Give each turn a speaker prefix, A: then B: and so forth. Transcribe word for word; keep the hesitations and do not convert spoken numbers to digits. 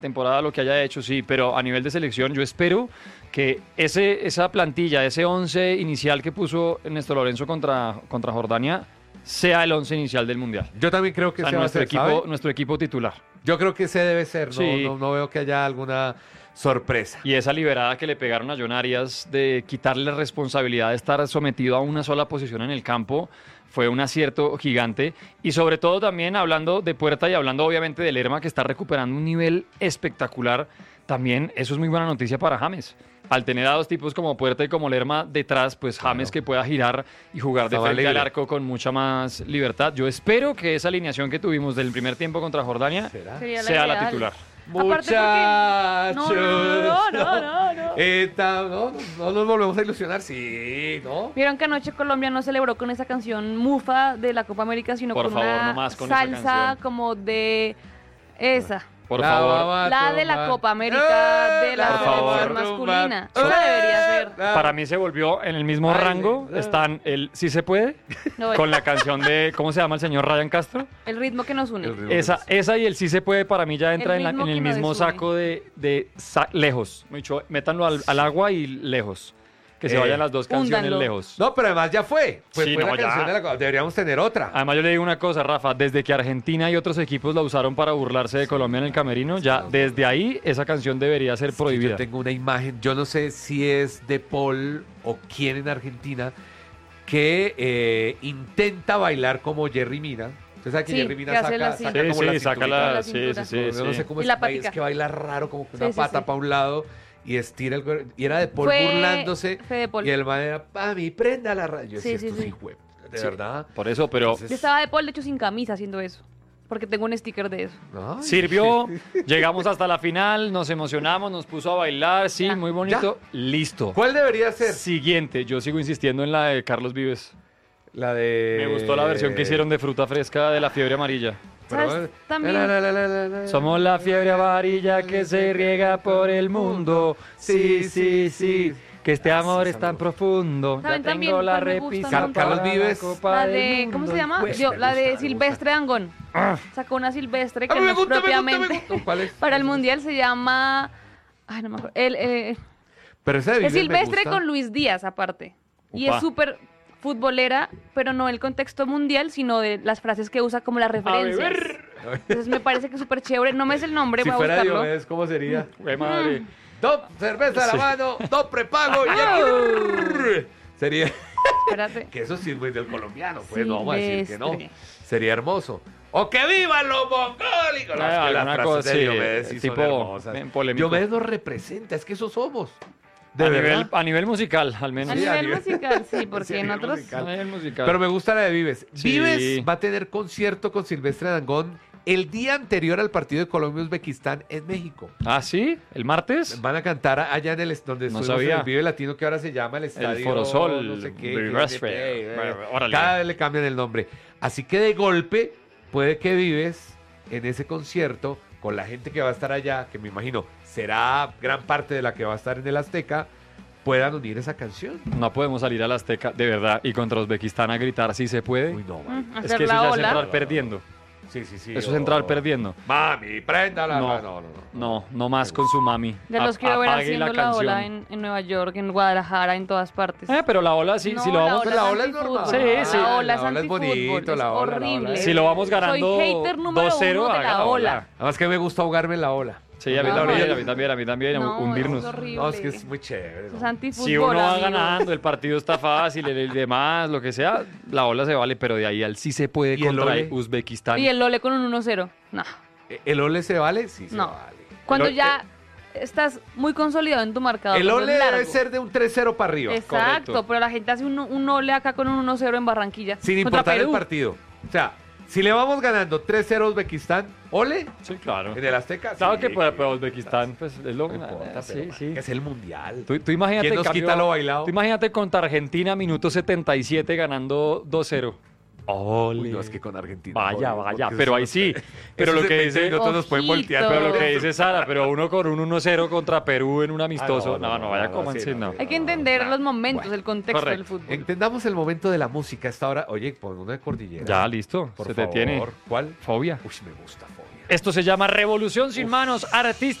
A: temporada lo que haya hecho, sí, pero a nivel de selección yo espero que ese, esa plantilla, ese once inicial que puso Néstor Lorenzo contra, contra Jordania, sea el once inicial del Mundial.
B: Yo también creo que
A: o sea,
B: ese va a
A: nuestro,
B: ser,
A: equipo,
B: ¿sabe?
A: nuestro equipo titular.
B: Yo creo que ese debe ser, no,
A: Sí.
B: no, no veo que haya alguna sorpresa.
A: Y esa liberada que le pegaron a John Arias de quitarle responsabilidad de estar sometido a una sola posición en el campo fue un acierto gigante. Y sobre todo también hablando de Puerta y hablando obviamente de Lerma, que está recuperando un nivel espectacular, también eso es muy buena noticia para James. Al tener a dos tipos como Puerta y como Lerma detrás, pues James
B: Claro.
A: que pueda girar y jugar de
B: Estaba
A: frente al
B: libre.
A: arco con mucha más libertad. Yo espero que esa alineación que tuvimos del primer tiempo contra Jordania
B: ¿Será?
C: Sería la
A: sea la
C: ideal.
A: titular.
C: Aparte
B: Muchachos.
C: porque- No, no, no, no, no.
B: Esta- no, no, no nos volvemos a ilusionar, sí, ¿no?
C: Vieron que anoche Colombia no celebró con esa canción mufa de la Copa América, sino
A: Por
C: con
A: favor,
C: una
A: no más con esa
C: salsa
A: canción.
C: como de esa.
A: Por
B: La
A: favor.
B: vamos a
C: La de la
B: tomar.
C: Copa América
B: Eh,
C: de la
A: Por favor.
C: selección masculina. Esa debería ser.
A: Para mí se volvió en el mismo
B: Ay,
A: rango.
B: sí.
A: Están el Sí se puede
C: No,
A: con la canción de, ¿cómo se llama el señor Ryan Castro?
C: el ritmo que nos une.
B: El ritmo.
A: Esa, esa y el Sí se puede para mí ya entra
C: El
A: en, la-
C: ritmo
A: en el
C: que nos
A: mismo
C: desune.
A: saco de, de sa- lejos. Mucho, métanlo al, al agua y lejos. Que se
B: Eh,
A: vayan las dos canciones
C: húndanlo.
A: lejos.
B: No, pero además ya fue. Pues
A: Sí,
B: fue
A: no,
B: la canción
A: ya.
B: de la... Deberíamos tener otra.
A: Además yo le digo una cosa, Rafa, desde que Argentina y otros equipos la usaron para burlarse de Colombia en el camerino, ya desde ahí esa canción debería ser prohibida.
B: Yo tengo una imagen, yo no sé si es de Paul o quién en Argentina, que eh, intenta bailar como Jerry Mina. Usted sabe que
C: Sí,
B: Jerry Mina
C: que hace
B: saca,
C: la cinta.
B: saca
A: Sí,
B: como la
A: sí, saca
B: cinturita.
A: la...
C: la
A: Sí,
C: cintura.
A: sí, sí.
B: Yo no sé
A: sí.
B: cómo
C: Y
B: es
C: la
B: que baila, es
C: patica.
B: que baila raro, como con
C: Sí,
B: una
C: sí,
B: pata
C: sí.
B: para un lado y estira el cuerpo. Y era de Paul
C: Fue-
B: burlándose.
C: fue de Paul.
B: Y el man era, mami, prenda la radio. Yo
C: Sí,
B: decía,
C: sí,
B: esto
C: sí.
B: hijo de- de
A: Sí.
B: verdad.
A: Por eso, pero
B: Entonces-
C: Yo estaba de Paul, de hecho, sin camisa haciendo eso. Porque tengo un sticker de eso.
B: Ay.
A: sirvió, llegamos hasta la final, nos emocionamos, nos puso a bailar, sí,
C: Ya.
A: muy bonito, listo.
B: ¿Cuál debería ser?
A: Siguiente, yo sigo insistiendo en la de Carlos Vives.
B: La de...
A: Me gustó la versión que hicieron de fruta fresca de la fiebre amarilla.
B: Pero-
C: ¿Sabes? También-
B: La, la, la, la, la, la.
A: Somos la fiebre amarilla que se riega por el mundo. Sí, sí, sí. Que este
B: Ah,
A: amor
B: sí,
A: es tan
B: saludos.
A: profundo. Ya
C: ¿Saben
A: tengo
C: también
A: la
C: cuál me gusta
A: repisa
C: mucho?
B: Carlos
A: para la
B: Vives.
A: Copa
C: La
A: del
C: de, ¿cómo
A: Mundo.
C: se llama?
B: Pues,
C: Yo,
B: me
C: la
B: gusta,
C: de
B: me
C: Silvestre Dangond. Sacó una Silvestre que
B: Ah, me
C: no es
B: gusta, me gusta, me
C: propiamente
B: gusta. ¿Cuál es?
C: para el Mundial, se llama... Ay, no me acuerdo. El, eh,
B: Pero esa de
C: es
B: Vives me
C: Silvestre
B: gusta.
C: con Luis Díaz, aparte. Y
A: Upa.
C: es súper futbolera, pero no el contexto mundial, sino de las frases que usa como las referencias.
A: beber.
C: Entonces me parece que es súper chévere. No me es el nombre,
B: Si
C: voy a
B: fuera
C: buscarlo.
B: Diomedes, ¿cómo sería?
A: Güey, madre.
B: Dos cerveza a la
A: Sí.
B: mano, dos prepago y el... Sería...
C: Espérate.
B: Que eso sí es muy del colombiano, pues no vamos a decir que no.
C: Silvestre.
B: Sería hermoso. ¡O que vivan los mongólicos! Las,
A: Ah,
B: que las
A: alguna
B: frases
A: cosa,
B: de
A: sí,
B: Diomedes sí
A: tipo,
B: son hermosas.
A: bien polémico.
B: Diomedes nos representa, es que eso somos. De
A: A
B: verdad.
A: nivel, a nivel musical, al menos.
C: A
B: Sí, a
C: nivel
B: nivel-
C: musical, sí,
B: Sí,
C: porque
B: a
C: en
B: nivel
C: otros...
B: musical.
A: A nivel musical.
B: Pero me gusta la de Vives.
A: Sí.
B: Vives va a tener concierto con Silvestre Dangond el día anterior al partido de Colombia-Uzbekistán en México.
A: ¿Ah, sí? ¿El martes?
B: Van a cantar allá en el est- donde
A: No
B: estuvimos
A: sabía.
B: en el Vive Latino, que ahora se llama el Estadio
A: Forosol,
B: no sé qué,
A: Vive
B: que-
A: Westfield.
B: eh,
A: Bueno, órale.
B: cada vez le cambian el nombre. Así que de golpe puede que Vives en ese concierto con la gente que va a estar allá, que me imagino será gran parte de la que va a estar en el Azteca, puedan unir esa canción.
A: No podemos salir al Azteca, de verdad, y contra Uzbekistán a gritar si se puede.
B: Uy, no,
C: Mm,
B: vale.
A: Es
C: hacer
A: que eso
C: la
A: ya es
C: ola.
A: entrar perdiendo.
B: Sí, sí, sí.
A: Eso es entrar
B: oh.
A: perdiendo.
B: Mami, préndala.
A: No.
B: No, no, no.
A: No, no más con su mami.
C: Ya los
A: A-
C: quiero ver
A: apague
C: haciendo la,
A: canción.
C: ola en, en Nueva York, en Guadalajara, en todas partes.
A: Eh, pero la ola, sí,
C: No,
A: si lo vamos,
C: la
B: la
C: ola
B: ola
C: es
B: es normal.
C: antifútbol.
A: Sí, sí.
C: La ola es
B: La ola es
C: antifútbol,
B: bonito,
C: es
B: la ola, la
C: horrible.
B: ola.
A: si lo vamos ganando
C: Soy hater número
A: dos cero,
C: uno de
A: haga
C: la ola.
B: Además que me gusta ahogarme en la ola.
A: Sí, a mí
C: No,
A: también,
C: no.
A: a mí también, a mí también,
C: No,
A: hundirnos.
C: es horrible.
B: No, es que es muy chévere.
C: Es
B: ¿no?
C: antifútbol,
A: Si uno va
C: amigo.
A: ganando, el partido está fácil, el, el demás, lo que sea, la ola se vale, pero de ahí al sí se puede
B: ¿Y el
A: contra
B: ole?
A: Uzbekistán.
C: Y el Lole con un uno cero. No.
B: ¿El ole se vale? Sí, se
C: No.
B: vale.
C: Cuando
A: El-
C: ya estás muy consolidado en tu marcador.
B: El
C: cuando
B: ole
C: es largo.
B: debe ser de un tres cero para arriba.
C: Exacto,
A: correcto.
C: pero la gente hace un, un ole acá con un uno cero en Barranquilla.
B: Sin
C: contra
B: importar el
C: Perú.
B: partido. O sea, si le vamos ganando tres cero a Uzbekistán, ole,
A: Sí, claro.
B: en el Azteca.
A: Claro
B: sí,
A: que para, para Uzbekistán, pues es lo
B: No importa,
A: sí,
B: pero
A: sí.
B: es el mundial.
A: Tú, tú imagínate,
B: ¿Quién nos
A: en cambio,
B: quita lo bailado?
A: Tú imagínate contra Argentina, minuto setenta y siete, ganando dos cero. Ole.
B: Uy, no, es que con Argentina.
A: Vaya,
B: joder,
A: vaya,
B: porque
A: pero
B: eso
A: ahí
B: no-
A: sí. Pero
B: esos
A: lo que
B: veinte
A: dice,
B: minutos nos pueden
C: Ojito.
B: voltear.
A: pero lo que dice Sara, pero uno con un uno cero contra Perú en un amistoso.
B: Ah, no,
A: no,
B: no,
A: no,
B: no,
A: vaya
B: no,
A: como
B: sí,
A: sí,
B: no,
A: no.
B: sí.
C: Hay que entender
B: Claro.
C: los momentos,
B: Bueno,
C: el contexto
A: correcto.
C: del fútbol.
B: Entendamos el momento de la música a esta hora. Oye, pon una de cordillera.
A: Ya, listo.
B: Por
A: se
B: favor.
A: te tiene.
B: ¿Cuál?
A: Fobia.
B: Uy, me gusta Fobia.
A: Esto se llama Revolución sin manos, artista.